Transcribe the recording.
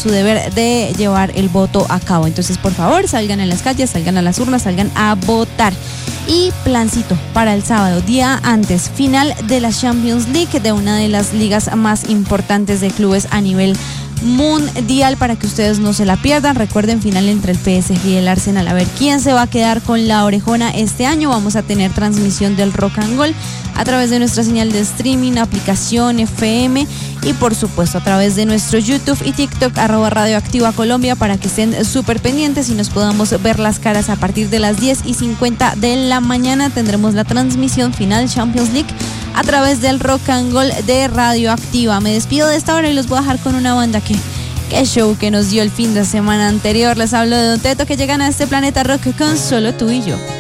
su deber de llevar el voto a cabo. Entonces, por favor, salgan a las calles, salgan a las urnas, salgan a votar. Y plancito para el sábado, día antes, final de la Champions League, de una de las ligas más importantes de clubes a nivel mundial, para que ustedes no se la pierdan. Recuerden, final entre el PSG y el Arsenal, a ver quién se va a quedar con la orejona este año. Vamos a tener transmisión del Rock and Roll a través de nuestra señal de streaming, aplicación FM, y por supuesto a través de nuestro YouTube y TikTok @Radioactiva Colombia, para que estén súper pendientes y nos podamos ver las caras. A partir de las 10:50 de la mañana tendremos la transmisión final Champions League a través del Rock and Roll de Radioactiva. Me despido de esta hora y los voy a dejar con una banda que show que nos dio el fin de semana anterior. Les hablo de Don Teto, que llegan a este planeta rock con Solo Tú y Yo.